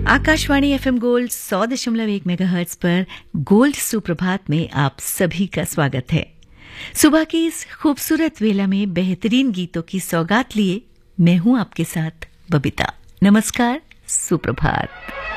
Akashvani FM gold 100.1 megahertz पर gold सुप्रभात में आप सभी का स्वागत है। सुबह की इस खूबसूरत वेला में बेहतरीन गीतों की सौगात लिए मैं हूं आपके साथ बबीता। नमस्कार, सुप्रभात।